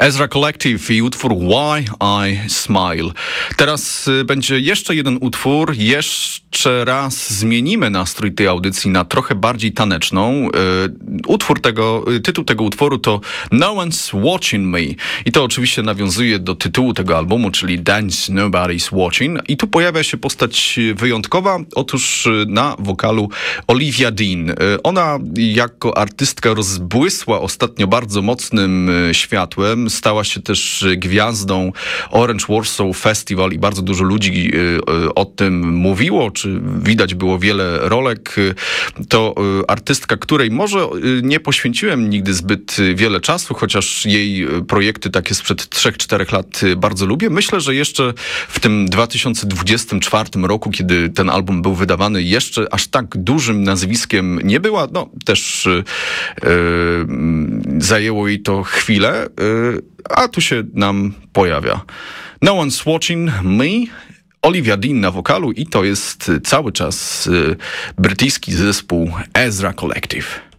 Ezra Collective i utwór Why I Smile. Teraz będzie jeszcze jeden utwór. Jeszcze raz zmienimy nastrój tej audycji na trochę bardziej taneczną. Tytuł tego utworu to No One's Watching Me. I to oczywiście nawiązuje do tytułu tego albumu, czyli Dance Nobody's Watching. I tu pojawia się postać wyjątkowa. Otóż na wokalu Olivia Dean. Ona jako artystka rozbłysła ostatnio bardzo mocnym światłem. Stała się też gwiazdą Orange Warsaw Festival i bardzo dużo ludzi o tym mówiło, czy widać było wiele rolek. To artystka, której może nie poświęciłem nigdy zbyt wiele czasu, chociaż jej projekty takie sprzed 3-4 lat bardzo lubię. Myślę, że jeszcze w tym 2024 roku, kiedy ten album był wydawany, jeszcze aż tak dużym nazwiskiem nie była. No też zajęło jej to chwilę, a tu się nam pojawia. No One's Watching Me, Olivia Dean na wokalu i to jest cały czas brytyjski zespół Ezra Collective.